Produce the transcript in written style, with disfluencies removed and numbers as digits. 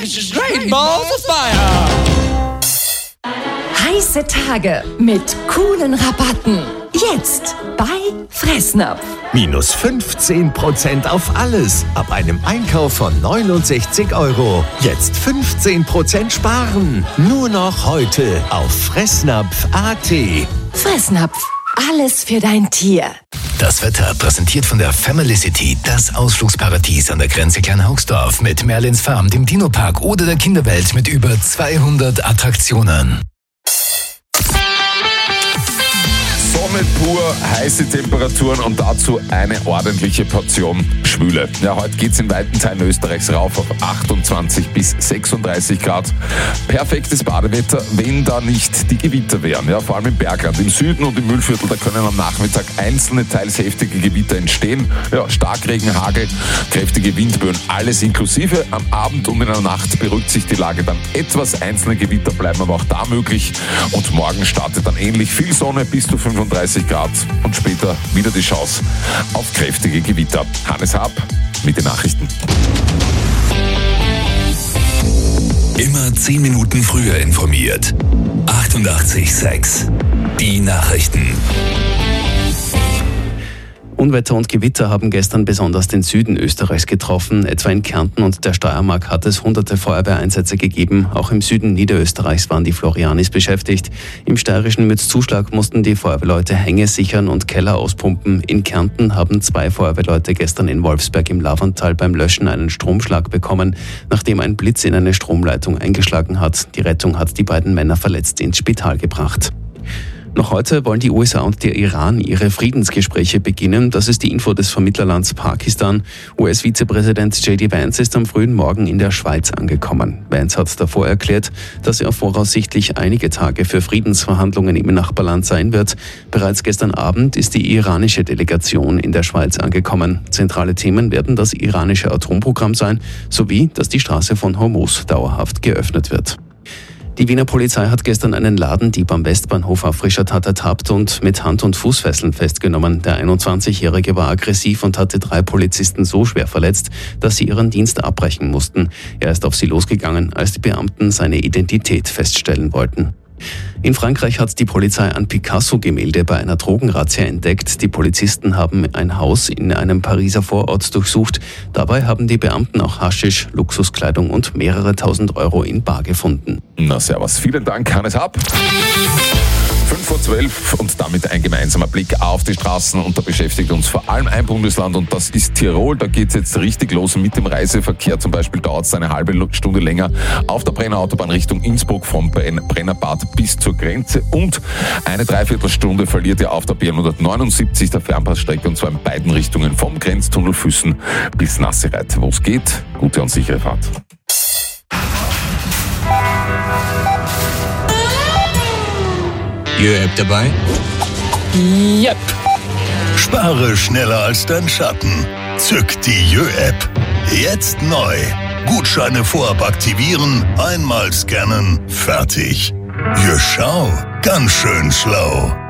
package is great balls of fire. Heiße Tage mit coolen Rabatten. Jetzt bei Fressnapf. Minus 15% auf alles. Ab einem Einkauf von 69 €. Jetzt 15% sparen. Nur noch heute auf Fressnapf.at. Fressnapf. Alles für dein Tier. Das Wetter präsentiert von der Family City, das Ausflugsparadies an der Grenze Kleinhaugsdorf mit Merlins Farm, dem Dino-Park oder der Kinderwelt mit über 200 Attraktionen. Sonne pur, heiße Temperaturen und dazu eine ordentliche Portion Schwüle. Ja, heute geht es in weiten Teilen Österreichs rauf auf 28 bis 36 Grad. Perfektes Badewetter, wenn da nicht die Gewitter wären. Ja, vor allem im Bergland, im Süden und im Mühlviertel, da können am Nachmittag einzelne, teils heftige Gewitter entstehen. Ja, Starkregen, Hagel, kräftige Windböen, alles inklusive. Am Abend und in der Nacht beruhigt sich die Lage dann etwas. Einzelne Gewitter bleiben aber auch da möglich. Und morgen startet dann ähnlich viel Sonne bis zu 35 Grad und später wieder die Chance auf kräftige Gewitter. Hannes Haab mit den Nachrichten. Immer 10 Minuten früher informiert. 88,6. Die Nachrichten. Unwetter und Gewitter haben gestern besonders den Süden Österreichs getroffen. Etwa in Kärnten und der Steiermark hat es hunderte Feuerwehreinsätze gegeben. Auch im Süden Niederösterreichs waren die Florianis beschäftigt. Im steirischen Mützzuschlag mussten die Feuerwehrleute Hänge sichern und Keller auspumpen. In Kärnten haben 2 Feuerwehrleute gestern in Wolfsberg im Laverntal beim Löschen einen Stromschlag bekommen, nachdem ein Blitz in eine Stromleitung eingeschlagen hat. Die Rettung hat die beiden Männer verletzt ins Spital gebracht. Noch heute wollen die USA und der Iran ihre Friedensgespräche beginnen. Das ist die Info des Vermittlerlands Pakistan. US-Vizepräsident J.D. Vance ist am frühen Morgen in der Schweiz angekommen. Vance hat davor erklärt, dass er voraussichtlich einige Tage für Friedensverhandlungen im Nachbarland sein wird. Bereits gestern Abend ist die iranische Delegation in der Schweiz angekommen. Zentrale Themen werden das iranische Atomprogramm sein, sowie, dass die Straße von Hormuz dauerhaft geöffnet wird. Die Wiener Polizei hat gestern einen Ladendieb am Westbahnhof auf frischer Tat ertappt und mit Hand- und Fußfesseln festgenommen. Der 21-Jährige war aggressiv und hatte 3 Polizisten so schwer verletzt, dass sie ihren Dienst abbrechen mussten. Er ist auf sie losgegangen, als die Beamten seine Identität feststellen wollten. In Frankreich hat die Polizei ein Picasso-Gemälde bei einer Drogenrazzia entdeckt. Die Polizisten haben ein Haus in einem Pariser Vorort durchsucht. Dabei haben die Beamten auch Haschisch, Luxuskleidung und mehrere tausend Euro in bar gefunden. Na servus, vielen Dank, Hannes Haab. 5:12 und damit ein gemeinsamer Blick auf die Straßen und da beschäftigt uns vor allem ein Bundesland und das ist Tirol. Da geht es jetzt richtig los mit dem Reiseverkehr. Zum Beispiel dauert es eine halbe Stunde länger auf der Brenner Autobahn Richtung Innsbruck vom Brennerbad bis zur Grenze und eine Dreiviertelstunde verliert ihr auf der B179 der Fernpassstrecke und zwar in beiden Richtungen vom Grenztunnel Füssen bis Nassereit. Wo es geht, gute und sichere Fahrt. Jö-App dabei? Yep. Spare schneller als dein Schatten. Zück die Jö-App. Jetzt neu. Gutscheine vorab aktivieren, einmal scannen, fertig. Jö, schau, ganz schön schlau.